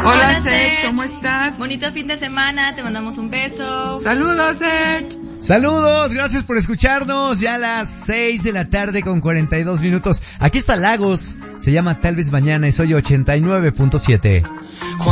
Hola, Serge, ¿cómo estás? Bonito fin de semana, te mandamos un beso. Saludos, Serge. Saludos, gracias por escucharnos. Ya a las 6 de la tarde con 42 minutos. Aquí está Lagos, se llama Tal vez Mañana y soy 89.7.